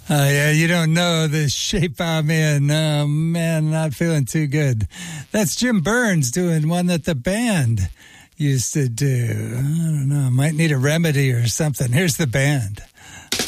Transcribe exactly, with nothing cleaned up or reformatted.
Uh, yeah, you don't know the shape I'm in. Oh, man, not feeling too good. That's Jim Burns doing one that the band used to do. I don't know. Might need a remedy or something. Here's the band.